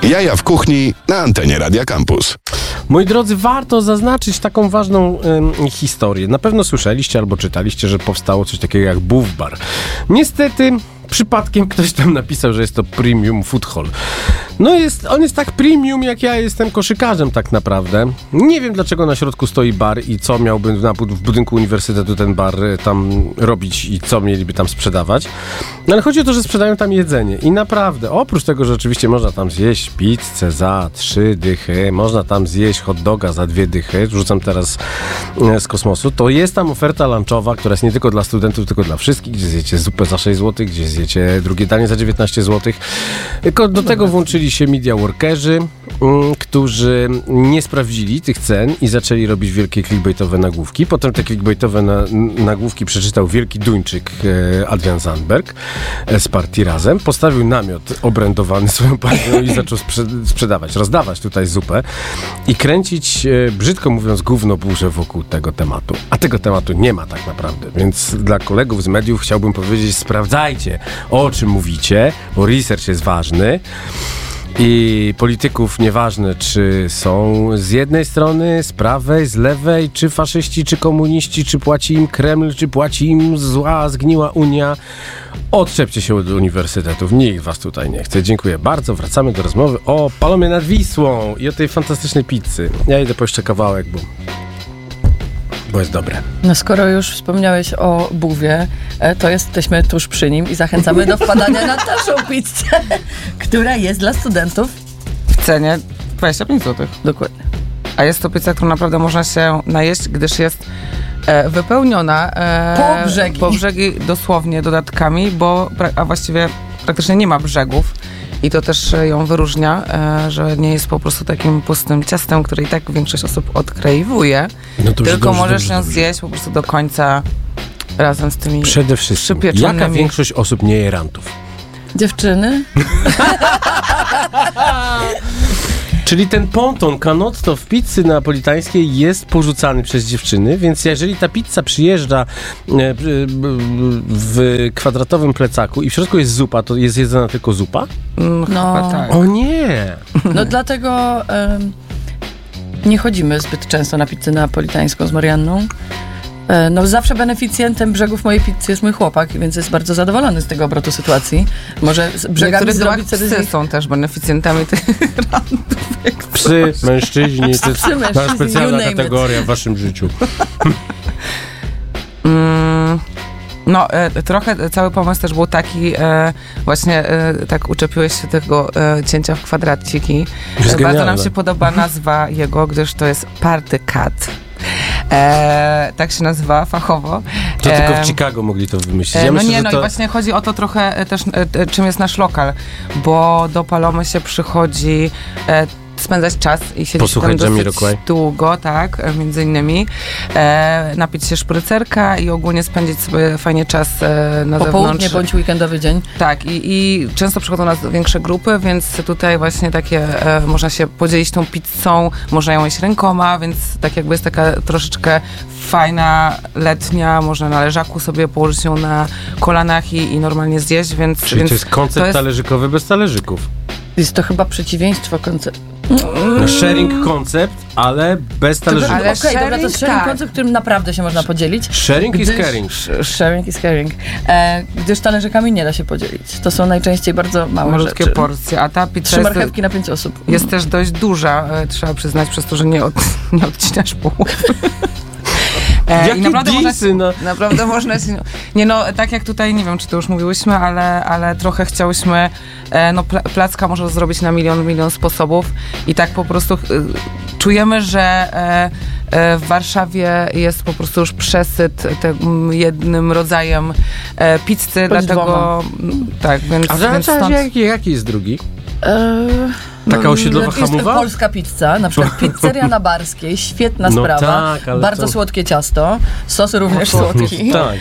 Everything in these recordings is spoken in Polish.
Jaja w kuchni na antenie Radia Campus. Moi drodzy, warto zaznaczyć taką ważną historię. Na pewno słyszeliście albo czytaliście, że powstało coś takiego jak Buff Bar. Niestety, przypadkiem ktoś tam napisał, że jest to premium food hall. No on jest tak premium, jak ja jestem koszykarzem tak naprawdę. Nie wiem, dlaczego na środku stoi bar i co miałby w budynku uniwersytetu ten bar tam robić i co mieliby tam sprzedawać. No ale chodzi o to, że sprzedają tam jedzenie i naprawdę, oprócz tego, że oczywiście można tam zjeść pizzę za 3 dychy, można tam zjeść hot doga za 2 dychy, rzucam teraz z kosmosu, to jest tam oferta lunchowa, która jest nie tylko dla studentów, tylko dla wszystkich, gdzie zjecie zupę za 6 zł, gdzie zjecie drugie danie za 19 zł. Tylko do tego włączyli się media workerzy, którzy nie sprawdzili tych cen i zaczęli robić wielkie clickbaitowe nagłówki. Potem te clickbaitowe nagłówki przeczytał wielki Duńczyk Adrian Zandberg z partii Razem. Postawił namiot obrędowany swoją partią i zaczął rozdawać tutaj zupę i kręcić, brzydko mówiąc, gówno burzę wokół tego tematu. A tego tematu nie ma tak naprawdę, więc dla kolegów z mediów chciałbym powiedzieć, sprawdzajcie, o czym mówicie, bo research jest ważny. I polityków nieważne, czy są z jednej strony, z prawej, z lewej, czy faszyści, czy komuniści, czy płaci im Kreml, czy płaci im zła, zgniła Unia. Odczepcie się od uniwersytetów, nikt was tutaj nie chce. Dziękuję bardzo. Wracamy do rozmowy o Palomie nad Wisłą i o tej fantastycznej pizzy. Ja idę po jeszcze kawałek, bo jest dobre. No skoro już wspomniałeś o buwie, to jesteśmy tuż przy nim i zachęcamy do wpadania na naszą pizzę, która jest dla studentów w cenie 25 zł. Dokładnie. A jest to pizza, którą naprawdę można się najeść, gdyż jest wypełniona po brzegi dosłownie dodatkami, a właściwie praktycznie nie ma brzegów. I to też ją wyróżnia, że nie jest po prostu takim pustym ciastem, które i tak większość osób odkraiwuje, tylko możesz ją zjeść po prostu do końca razem z tymi przede wszystkim, przypieczonymi. Jaka większość osób nie je rantów? Dziewczyny? Czyli ten ponton canotto w pizzy napolitańskiej jest porzucany przez dziewczyny, więc jeżeli ta pizza przyjeżdża w kwadratowym plecaku i w środku jest zupa, to jest jedzona tylko zupa? Chyba tak. O nie! No dlatego nie chodzimy zbyt często na pizzę napolitańską z Marianną. No zawsze beneficjentem brzegów mojej pizzy jest mój chłopak, więc jest bardzo zadowolony z tego obrotu sytuacji. Może z brzegami zrobić sobie psy są też beneficjentami tych rantów. Psy, mężczyźni, to jest specjalna kategoria w waszym życiu. No, trochę cały pomysł też był taki, właśnie tak uczepiłeś się tego cięcia w kwadraciki. Bardzo nam się podoba nazwa jego, gdyż to jest Party Cat. Tak się nazywa fachowo. To tylko w Chicago mogli to wymyślić. Ja myślę, i właśnie chodzi o to trochę też, czym jest nasz lokal, bo do Palomy się przychodzi spędzać czas i siedzieć tam dosyć długo, tak, między innymi, napić się szprycerka i ogólnie spędzić sobie fajnie czas na zewnątrz. Popołudnie bądź weekendowy dzień. Tak, i często przychodzą nas większe grupy, więc tutaj właśnie takie, można się podzielić tą pizzą, można ją jeść rękoma, więc tak jakby jest taka troszeczkę fajna, letnia, można na leżaku sobie położyć ją na kolanach i normalnie zjeść, więc... Czyli to jest koncept talerzykowy bez talerzyków. Jest to chyba przeciwieństwo konceptu. No, sharing koncept, ale bez talerzyków. Ale dobra, to jest sharing koncept, którym naprawdę się można podzielić. Sharing is caring. Sharing is caring. Gdyż talerzykami nie da się podzielić. To są najczęściej bardzo małe malutkie rzeczy. porcje, a ta pizza 3 marchewki na 5 osób. Jest też dość duża, trzeba przyznać, przez to, że nie odcinasz połowy. Jakie naprawdę można się... Nie no, tak jak tutaj, nie wiem, czy to już mówiłyśmy, ale trochę chciałyśmy placka można zrobić na milion sposobów i tak po prostu czujemy, że w Warszawie jest po prostu już przesyt jednym rodzajem pizzy, dlatego... Tak, więc stąd... Jaki jest drugi? Taka osiedlowa hamowa? Polska pizza, na przykład pizzeria na Barskiej, świetna sprawa, tak, bardzo słodkie ciasto, sos również słodki. Tak.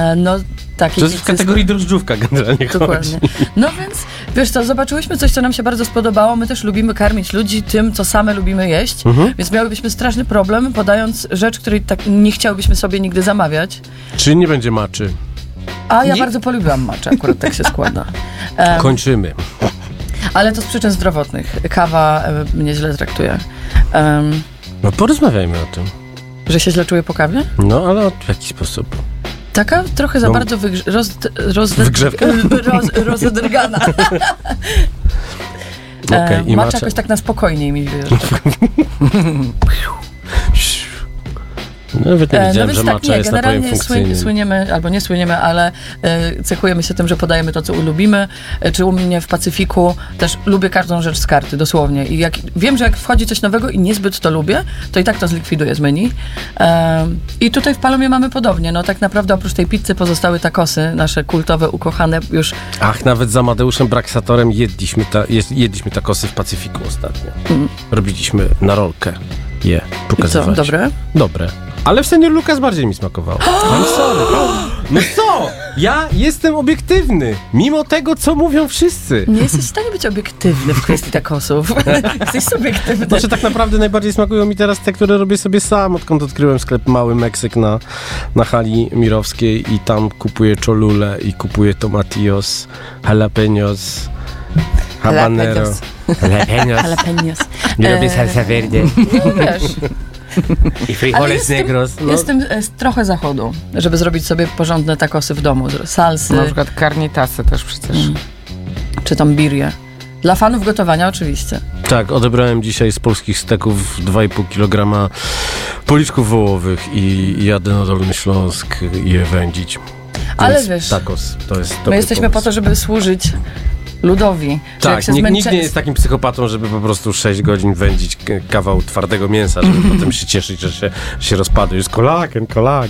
To jest w kategorii drożdżówka generalnie. Dokładnie. No więc, wiesz co, zobaczyłyśmy coś, co nam się bardzo spodobało. My też lubimy karmić ludzi tym, co same lubimy jeść, więc miałybyśmy straszny problem, podając rzecz, której tak nie chciałybyśmy sobie nigdy zamawiać. Czy nie będzie maczy? A ja bardzo polubiłam maczę, akurat tak się składa. Kończymy. Ale to z przyczyn zdrowotnych. Kawa mnie źle traktuje. No porozmawiajmy o tym. Że się źle czuję po kawie? No, ale w jaki sposób? Taka trochę za bardzo rozdrgana. Okay, macza jakoś tak na spokojniej mi wiesz. Nawet nie wiedziałem, że macza jest napojem funkcyjnym. Słyniemy, albo nie słyniemy, ale cechujemy się tym, że podajemy to, co ulubimy. Czy u mnie w Pacyfiku też lubię każdą rzecz z karty, dosłownie. I wiem, że jak wchodzi coś nowego i niezbyt to lubię, to i tak to zlikwiduję z menu. I tutaj w Palomie mamy podobnie. No tak naprawdę oprócz tej pizzy pozostały tacosy, nasze kultowe, ukochane już. Ach, nawet z Amadeuszem Braksatorem jedliśmy tacosy w Pacyfiku ostatnio. Robiliśmy na rolkę je pokazywać. I co, dobre? Dobre. Ale w Senior Lucas bardziej mi smakowało. I'm sorry. No co? Ja jestem obiektywny. Mimo tego, co mówią wszyscy. Nie jesteś w stanie być obiektywny w kwestii tacosów. Jesteś subiektywny. Znaczy tak naprawdę najbardziej smakują mi teraz te, które robię sobie sam, odkąd odkryłem sklep Mały Meksyk na hali Mirowskiej i tam kupuję cholule i kupuję tomatillos, jalapeños, habanero. Jalapeños. Nie robię salsa verde. No wiesz. I frijoles negros. No. Jestem z trochę zachodu, żeby zrobić sobie porządne tacosy w domu. Salsy. Na przykład carnitasy też przecież. Czy tam birrie. Dla fanów gotowania oczywiście. Tak, odebrałem dzisiaj z polskich steków 2,5 kg policzków wołowych i jadę na Dolny Śląsk je wędzić. Ale więc wiesz, tacos to jest my jesteśmy pomysł. po to, żeby służyć ludowi. Tak, nikt nie jest takim psychopatą, żeby po prostu 6 godzin wędzić kawał twardego mięsa, żeby potem się cieszyć, że się rozpadł. Jest kolagen.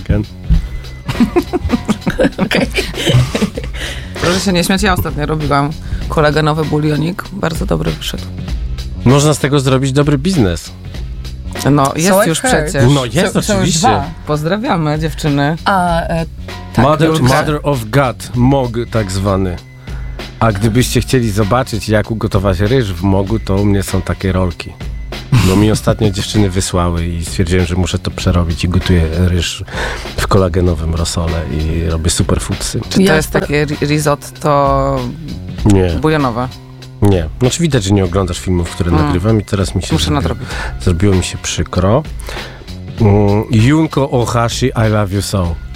Okay. Proszę się nie śmiać, ja ostatnio robiłam kolagenowy bulionik. Bardzo dobry wyszedł. Można z tego zrobić dobry biznes. No, jest już przecież. No jest oczywiście. Pozdrawiamy dziewczyny. Tak, Mother of God, MOG tak zwany. A gdybyście chcieli zobaczyć, jak ugotować ryż w mogu, to u mnie są takie rolki. Bo mi ostatnio dziewczyny wysłały i stwierdziłem, że muszę to przerobić i gotuję ryż w kolagenowym rosole i robię superfoodsy. Czy to jest takie risotto bulionowe? Nie. Znaczy widać, że nie oglądasz filmów, które nagrywam i teraz mi się zrobiło mi się przykro. Junko Ohashi, I love you so.